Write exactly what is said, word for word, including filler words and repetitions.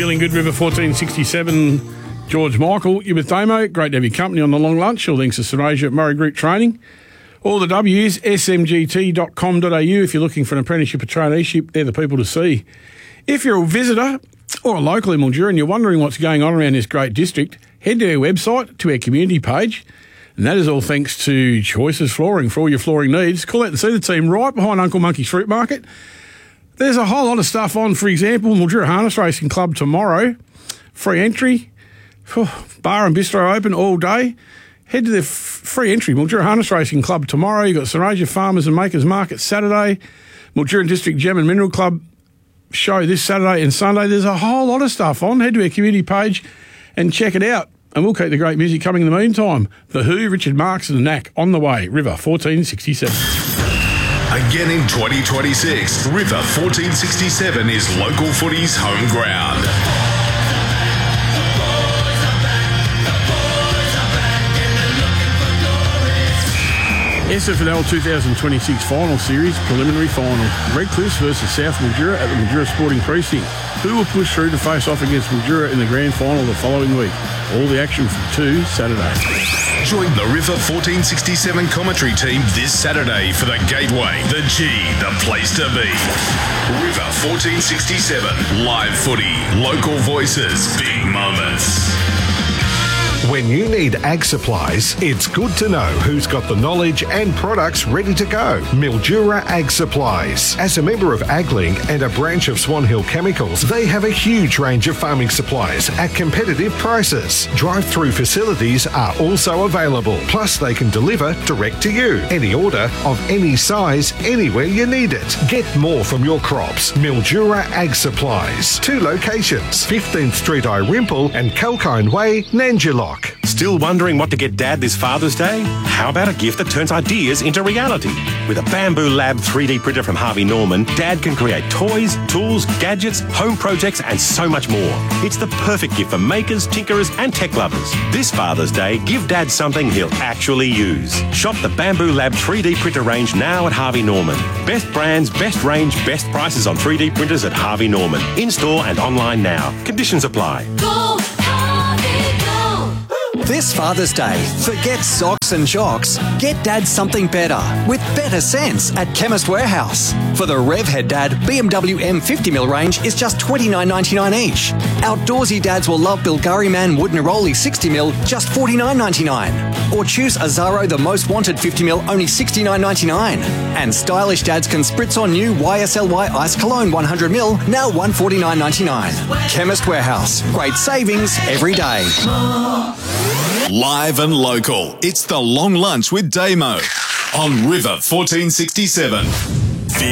Feeling good, River fourteen sixty-seven, George Michael. You're with Damo. Great to have your company on the long lunch. All thanks to Serasia at Murray Group Training. All the W's, s m g t dot com dot a u if you're looking for an apprenticeship or traineeship. They're the people to see. If you're a visitor or a local in Mildura and you're wondering what's going on around this great district, head to our website, to our community page, and that is all thanks to Choices Flooring for all your flooring needs. Call out and see the team right behind Uncle Monkey's Fruit Market. There's a whole lot of stuff on. For example, Mildura Harness Racing Club tomorrow. Free entry. Bar and bistro open all day. Head to the f- free entry. Mildura Harness Racing Club tomorrow. You've got Serasia Farmers and Makers Market Saturday. Mildura District Gem and Mineral Club show this Saturday and Sunday. There's a whole lot of stuff on. Head to our community page and check it out. And we'll keep the great music coming in the meantime. The Who, Richard Marx and the Knack on the way. River fourteen sixty-seven. Again in twenty twenty-six, River fourteen sixty-seven is local footy's home ground. S F L L twenty twenty-six Final Series Preliminary Final. Redcliffs versus South Mildura at the Mildura Sporting Precinct. Who will push through to face off against Mildura in the grand final the following week? All the action from two Saturday. Join the River fourteen sixty-seven commentary team this Saturday for the Gateway, the G, the place to be. River fourteen sixty-seven, live footy, local voices, big moments. When you need ag supplies, it's good to know who's got the knowledge and products ready to go. Mildura Ag Supplies. As a member of AgLink and a branch of Swan Hill Chemicals, they have a huge range of farming supplies at competitive prices. Drive-through facilities are also available. Plus, they can deliver direct to you. Any order of any size, anywhere you need it. Get more from your crops. Mildura Ag Supplies. Two locations, fifteenth Street Irimple and Kalkine Way, Nanjalok. Still wondering what to get Dad this Father's Day? How about a gift that turns ideas into reality? With a Bamboo Lab three D printer from Harvey Norman, Dad can create toys, tools, gadgets, home projects and so much more. It's the perfect gift for makers, tinkerers and tech lovers. This Father's Day, give Dad something he'll actually use. Shop the Bamboo Lab three D printer range now at Harvey Norman. Best brands, best range, best prices on three D printers at Harvey Norman. In-store and online now. Conditions apply. Go Harvey, go! This Father's Day, forget socks and jocks. Get Dad something better with better sense at Chemist Warehouse. For the Revhead Dad, B M W M fifty mil range is just twenty-nine ninety-nine each. Outdoorsy dads will love Bilgari Man Wood Neroli sixty mil, just forty-nine ninety-nine. Or choose Azaro The Most Wanted fifty mil, only sixty-nine ninety-nine. And stylish dads can spritz on new Y S L Y Ice Cologne one hundred mil, now one forty-nine ninety-nine. Chemist Warehouse, great savings every day. Live and local, it's the Long Lunch with Damo on River fourteen sixty-seven.